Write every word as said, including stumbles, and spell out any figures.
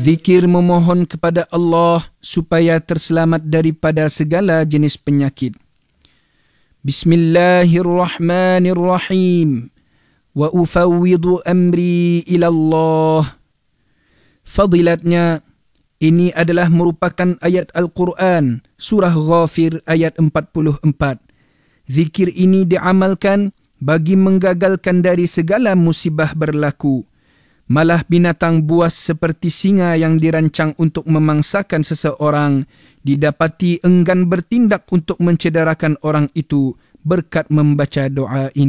Zikir memohon kepada Allah supaya terselamat daripada segala jenis penyakit. Bismillahirrahmanirrahim. Wa ufawwidu amri ila Allah. Fadilatnya, ini adalah merupakan ayat Al-Quran, surah Ghafir ayat empat puluh empat. Zikir ini diamalkan bagi menggagalkan dari segala musibah berlaku. Malah binatang buas seperti singa yang dirancang untuk memangsakan seseorang didapati enggan bertindak untuk mencederakan orang itu berkat membaca doa ini.